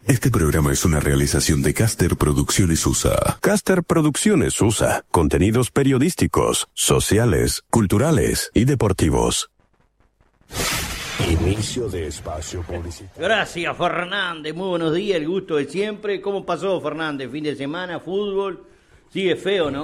Este programa es una realización de Caster Producciones USA. Caster Producciones USA. Contenidos periodísticos, sociales, culturales y deportivos. Inicio de espacio publicitario. Gracias, Fernández. Muy buenos días, el gusto de siempre. ¿Cómo pasó, Fernández? Fin de semana, fútbol. Sigue feo, ¿no?